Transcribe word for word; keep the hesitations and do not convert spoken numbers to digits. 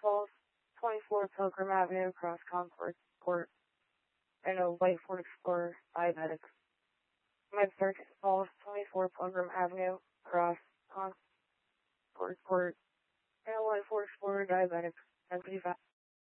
Falls, twenty-four Pilgrim Avenue, across Concord Court, and a white Ford Explorer diabetic. Med-Surg Falls, twenty-four Pilgrim Avenue, across Concord Court, and a white Ford Explorer diabetic. ten fifty-five.